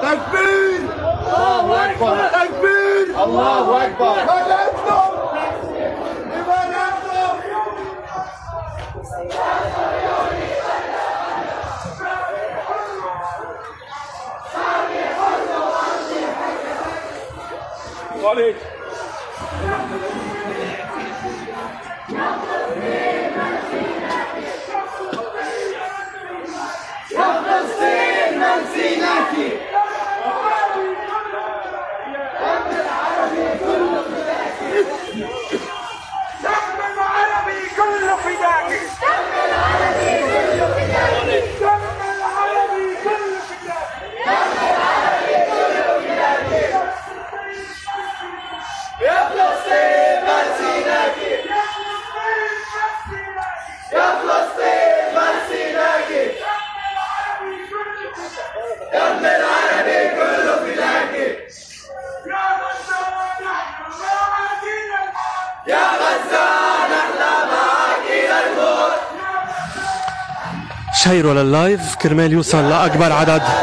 تكبير الله أكبر تكبير الله أكبر لمن يطلب لمن يطلب وليد يا فلسطين من سيناك دم العربي كله فداك دم العربي كله فداك دم العربي كله فداك دم العربي كله فداك دم العربي كله فداك يا فلسطين من سيناك يا فلسطين من سيناك دم العربي كله فداك يا غزة نحن معك إلى الموت. شيروا لللايف كرمال يوصل لأكبر عدد